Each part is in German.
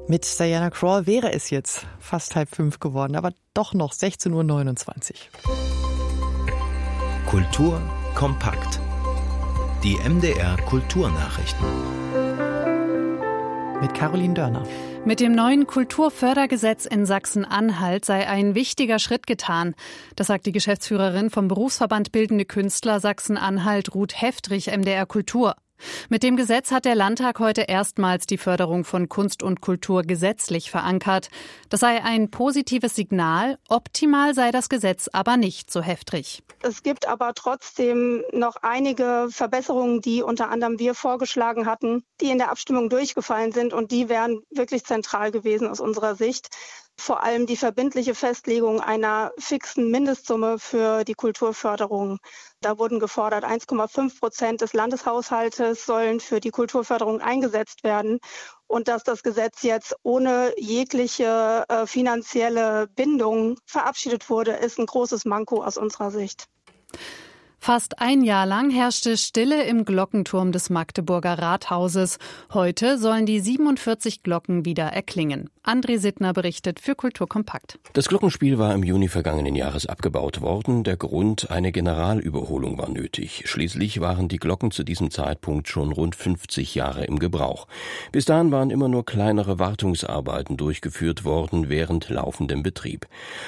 Mit Diana Krall wäre es jetzt fast 4:30 geworden, aber doch noch 16:29 Uhr. Kultur kompakt. Die MDR Kulturnachrichten. Mit Caroline Dörner. Mit dem neuen Kulturfördergesetz in Sachsen-Anhalt sei ein wichtiger Schritt getan. Das sagt die Geschäftsführerin vom Berufsverband Bildende Künstler Sachsen-Anhalt, Ruth Heftrich, MDR Kultur. Mit dem Gesetz hat der Landtag heute erstmals die Förderung von Kunst und Kultur gesetzlich verankert. Das sei ein positives Signal. Optimal sei das Gesetz aber nicht, so Heftrich. Es gibt aber trotzdem noch einige Verbesserungen, die unter anderem wir vorgeschlagen hatten, die in der Abstimmung durchgefallen sind, und die wären wirklich zentral gewesen aus unserer Sicht. Vor allem die verbindliche Festlegung einer fixen Mindestsumme für die Kulturförderung. Da wurden gefordert, 1,5% des Landeshaushaltes sollen für die Kulturförderung eingesetzt werden. Und dass das Gesetz jetzt ohne jegliche finanzielle Bindung verabschiedet wurde, ist ein großes Manko aus unserer Sicht. Fast ein Jahr lang herrschte Stille im Glockenturm des Magdeburger Rathauses. Heute sollen die 47 Glocken wieder erklingen. André Sittner berichtet für Kultur Kompakt. Das Glockenspiel war im Juni vergangenen Jahres abgebaut worden. Der Grund, eine Generalüberholung war nötig. Schließlich waren die Glocken zu diesem Zeitpunkt schon rund 50 Jahre im Gebrauch. Bis dahin waren immer nur kleinere Wartungsarbeiten durchgeführt worden während laufendem Betrieb.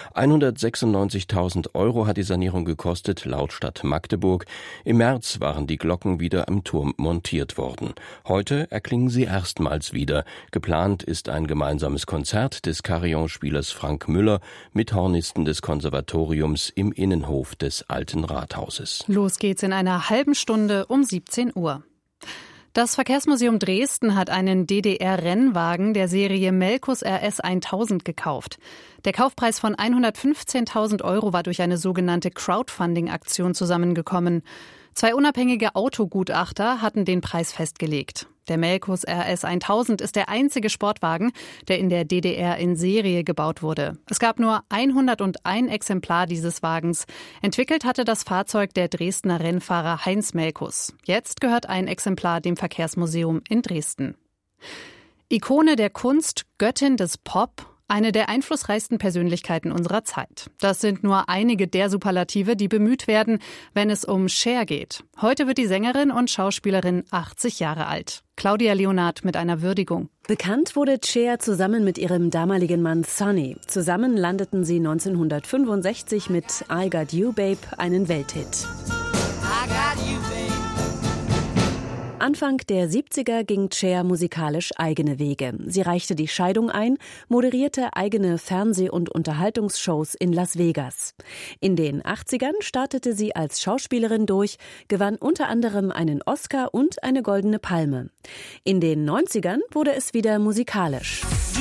196.000 € hat die Sanierung gekostet, laut Stadt Magdeburg. Im März waren die Glocken wieder am Turm montiert worden. Heute erklingen sie erstmals wieder. Geplant ist ein gemeinsames Konzert des Carillon-Spielers Frank Müller mit Hornisten des Konservatoriums im Innenhof des Alten Rathauses. Los geht's in einer halben Stunde um 17 Uhr. Das Verkehrsmuseum Dresden hat einen DDR-Rennwagen der Serie Melkus RS 1000 gekauft. Der Kaufpreis von 115.000 € war durch eine sogenannte Crowdfunding-Aktion zusammengekommen. 2 unabhängige Autogutachter hatten den Preis festgelegt. Der Melkus RS 1000 ist der einzige Sportwagen, der in der DDR in Serie gebaut wurde. Es gab nur 101 Exemplar dieses Wagens. Entwickelt hatte das Fahrzeug der Dresdner Rennfahrer Heinz Melkus. Jetzt gehört ein Exemplar dem Verkehrsmuseum in Dresden. Ikone der Kunst, Göttin des Pop, eine der einflussreichsten Persönlichkeiten unserer Zeit. Das sind nur einige der Superlative, die bemüht werden, wenn es um Cher geht. Heute wird die Sängerin und Schauspielerin 80 Jahre alt. Claudia Leonard mit einer Würdigung. Bekannt wurde Cher zusammen mit ihrem damaligen Mann Sonny. Zusammen landeten sie 1965 mit I Got You Babe einen Welthit. I got you, babe. Anfang der 70er ging Cher musikalisch eigene Wege. Sie reichte die Scheidung ein, moderierte eigene Fernseh- und Unterhaltungsshows in Las Vegas. In den 80ern startete sie als Schauspielerin durch, gewann unter anderem einen Oscar und eine Goldene Palme. In den 90ern wurde es wieder musikalisch.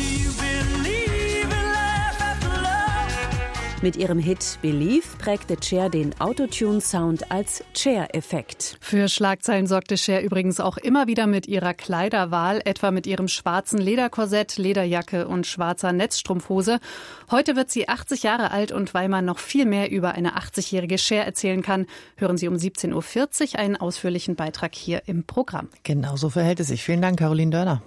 Mit ihrem Hit Believe prägte Cher den Autotune-Sound als Cher-Effekt. Für Schlagzeilen sorgte Cher übrigens auch immer wieder mit ihrer Kleiderwahl, etwa mit ihrem schwarzen Lederkorsett, Lederjacke und schwarzer Netzstrumpfhose. Heute wird sie 80 Jahre alt, und weil man noch viel mehr über eine 80-jährige Cher erzählen kann, hören Sie um 17:40 Uhr einen ausführlichen Beitrag hier im Programm. Genau so verhält es sich. Vielen Dank, Caroline Dörner.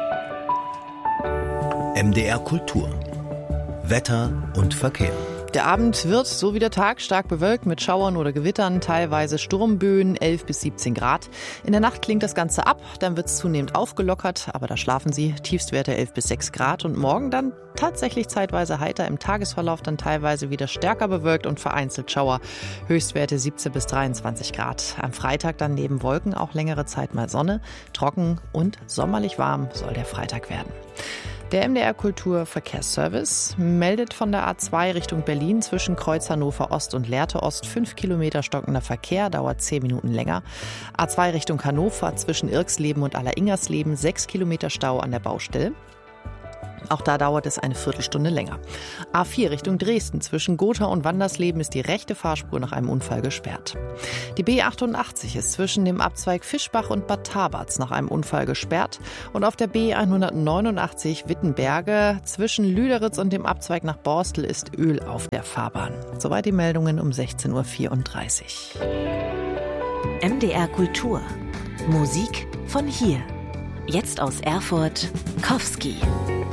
MDR Kultur. Wetter und Verkehr. Der Abend wird, so wie der Tag, stark bewölkt mit Schauern oder Gewittern, teilweise Sturmböen, 11 bis 17 Grad. In der Nacht klingt das Ganze ab, dann wird es zunehmend aufgelockert, aber da schlafen Sie. Tiefstwerte 11 bis 6 Grad und morgen dann tatsächlich zeitweise heiter, im Tagesverlauf dann teilweise wieder stärker bewölkt und vereinzelt Schauer. Höchstwerte 17 bis 23 Grad. Am Freitag dann neben Wolken auch längere Zeit mal Sonne. Trocken und sommerlich warm soll der Freitag werden. Der MDR Kultur Verkehrsservice meldet von der A2 Richtung Berlin zwischen Kreuz Hannover Ost und Lehrte Ost 5 Kilometer stockender Verkehr, dauert 10 Minuten länger. A2 Richtung Hannover zwischen Irksleben und Alleringersleben 6 Kilometer Stau an der Baustelle. Auch da dauert es eine Viertelstunde länger. A4 Richtung Dresden zwischen Gotha und Wandersleben ist die rechte Fahrspur nach einem Unfall gesperrt. Die B88 ist zwischen dem Abzweig Fischbach und Bad Tabatz nach einem Unfall gesperrt. Und auf der B189 Wittenberge zwischen Lüderitz und dem Abzweig nach Borstel ist Öl auf der Fahrbahn. Soweit die Meldungen um 16:34 Uhr. MDR Kultur. Musik von hier. Jetzt aus Erfurt, Kowski.